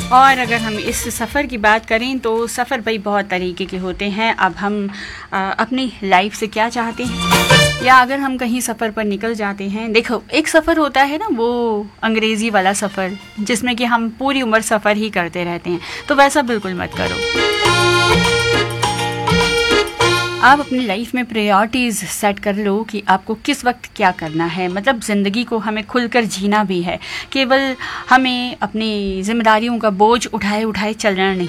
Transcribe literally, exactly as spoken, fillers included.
और अगर हम इस सफ़र की बात करें तो सफ़र भाई बहुत तरीके के होते हैं। अब हम आ, अपनी लाइफ से क्या चाहते हैं, या अगर हम कहीं सफ़र पर निकल जाते हैं। देखो, एक सफ़र होता है ना, वो अंग्रेज़ी वाला सफ़र, जिसमें कि हम पूरी उम्र सफ़र ही करते रहते हैं, तो वैसा बिल्कुल मत करो। आप अपनी लाइफ में प्रायोरिटीज़ सेट कर लो कि आपको किस वक्त क्या करना है। मतलब ज़िंदगी को हमें खुलकर जीना भी है, केवल हमें अपनी जिम्मेदारियों का बोझ उठाए उठाए चलना नहीं।